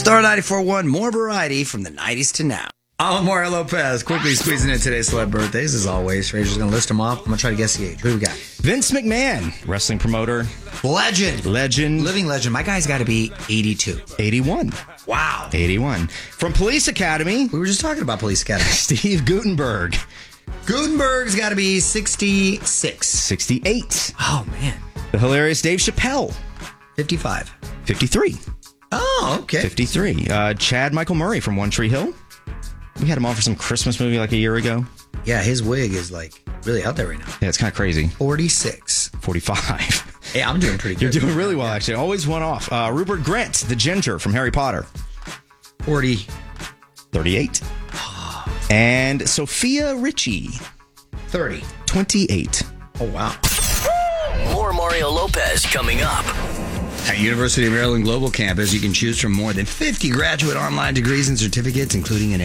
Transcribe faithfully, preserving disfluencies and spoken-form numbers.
Star ninety-four point one, more variety from the nineties to now. Mario Lopez quickly squeezing in today's celeb birthdays as always. Fraser's going to list them off. I'm going to try to guess the age. Who do we got? Vince McMahon, wrestling promoter. Legend. Legend. Living legend. My guy's got to be eighty-two. eighty-one. Wow. eighty-one. From Police Academy. We were just talking about Police Academy. Steve Guttenberg. Gutenberg's got to be sixty-six. sixty-eight. Oh, man. The hilarious Dave Chappelle. fifty-five. fifty-three. Oh, okay. fifty-three. Uh, Chad Michael Murray from One Tree Hill. We had him on for some Christmas movie like a year ago. Yeah, his wig is like really out there right now. Yeah, it's kind of crazy. forty-six. forty-five. Hey, I'm doing pretty You're good. doing really well, actually. Always one off. Uh, Rupert Grint, the ginger from Harry Potter. forty. thirty-eight. And Sophia Richie. thirty. twenty-eight. Oh, wow. More Mario Lopez coming up. At University of Maryland Global Campus, you can choose from more than fifty graduate online degrees and certificates, including an